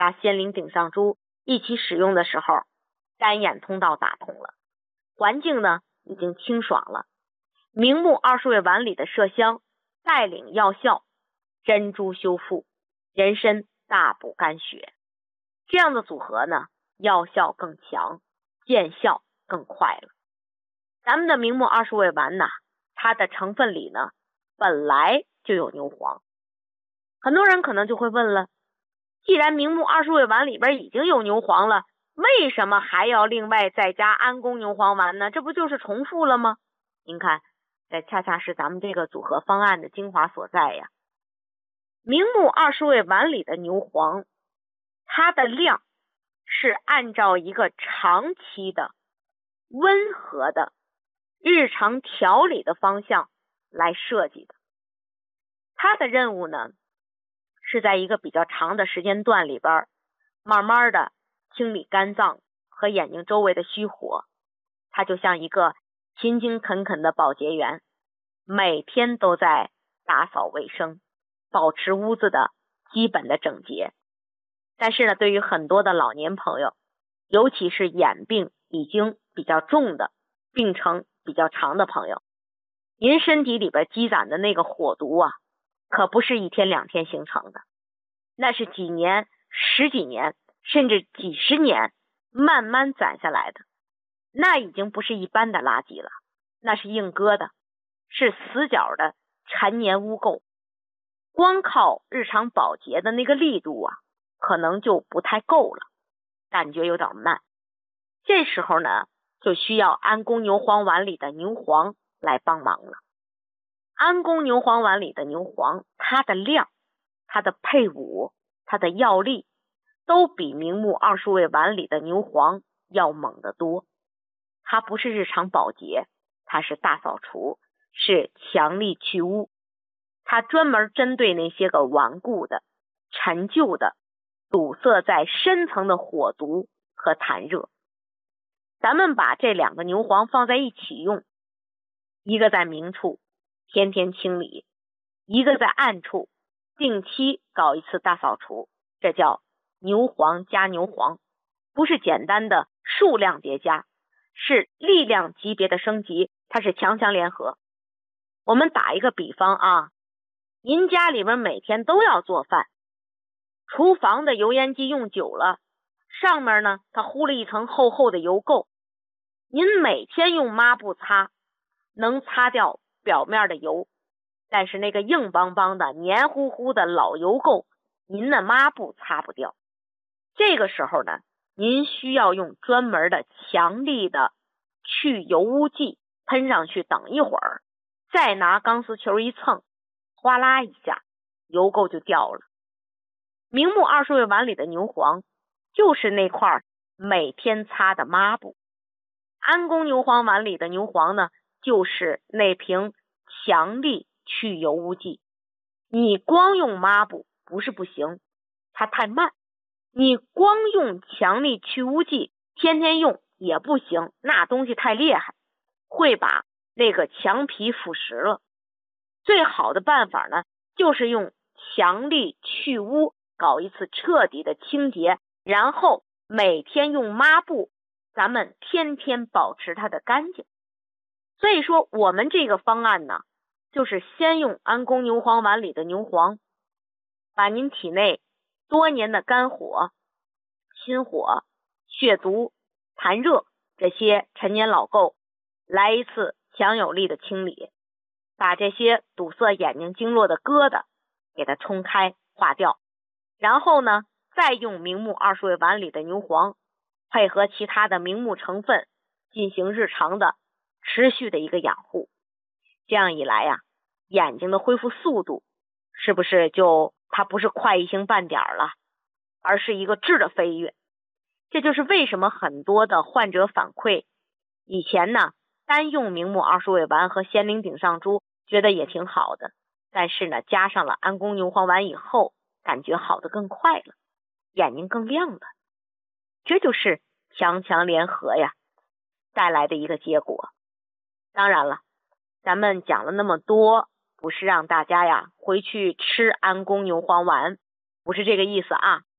把仙灵顶上珠一起使用的时候，干眼通道打通了，环境呢已经清爽了。明目20味丸里的麝香带领药效，珍珠修复，人参大补肝血，这样的组合呢，药效更强，见效更快了。咱们的明目20味丸呢，它的成分里呢本来就有牛黄。很多人可能就会问了，既然明目20味丸里边已经有牛黄了，为什么还要另外再加安宫牛黄丸呢？这不就是重复了吗？您看，这恰恰是咱们这个组合方案的精华所在呀。明目20味丸里的牛黄，它的量是按照一个长期的温和的日常调理的方向来设计的。它的任务呢，是在一个比较长的时间段里边，慢慢的清理肝脏和眼睛周围的虚火。它就像一个勤勤恳恳的保洁员，每天都在打扫卫生，保持屋子的基本的整洁。但是呢，对于很多的老年朋友，尤其是眼病已经比较重的，病程比较长的朋友，您身体里边积攒的那个火毒啊，可不是1天2天形成的，那是几年、10几年，甚至几十年慢慢攒下来的。那已经不是一般的垃圾了，那是硬疙瘩，是死角的陈年污垢。光靠日常保洁的那个力度啊，可能就不太够了，感觉有点慢。这时候呢，就需要安宫牛黄丸里的牛黄来帮忙了。安宫牛黄丸里的牛黄，它的量、它的配伍、它的药力，都比明目20味丸里的牛黄要猛得多。它不是日常保洁，它是大扫除，是强力去污。它专门针对那些个顽固的、陈旧的、堵塞在深层的火毒和痰热。咱们把这2个牛黄放在一起用，一个在明处天天清理，一个在暗处定期搞一次大扫除，这叫牛黄加牛黄，不是简单的数量叠加，是力量级别的升级，它是强强联合。我们打一个比方啊，您家里边每天都要做饭，厨房的油烟机用久了，上面呢它糊了一层厚厚的油垢，您每天用抹布擦，能擦掉表面的油，但是那个硬邦邦的黏糊糊的老油垢，您的抹布擦不掉。这个时候呢，您需要用专门的强力的去油污剂喷上去，等一会儿再拿钢丝球一蹭，哗啦一下油垢就掉了。明目20味丸里的牛黄就是那块每天擦的抹布，安宫牛黄丸里的牛黄呢，就是那瓶强力去油污剂。你光用抹布不是不行，它太慢；你光用强力去污剂天天用也不行，那东西太厉害，会把那个墙皮腐蚀了。最好的办法呢，就是用强力去污搞一次彻底的清洁，然后每天用抹布，咱们天天保持它的干净。所以说我们这个方案呢，就是先用安宫牛黄丸里的牛黄，把您体内多年的肝火、心火、血毒、痰热这些陈年老垢来一次强有力的清理，把这些堵塞眼睛经络的疙瘩给它冲开化掉。然后呢，再用明目20味丸里的牛黄配合其他的明目成分进行日常的持续的一个养护。这样一来呀，眼睛的恢复速度是不是就它不是快一星半点了，而是一个质的飞跃。这就是为什么很多的患者反馈，以前呢单用明目20味丸和仙灵顶上珠觉得也挺好的，但是呢加上了安宫牛黄丸以后，感觉好的更快了，眼睛更亮了。这就是强强联合呀带来的一个结果。当然了，咱们讲了那么多，不是让大家呀回去吃安宫牛黄丸，不是这个意思啊。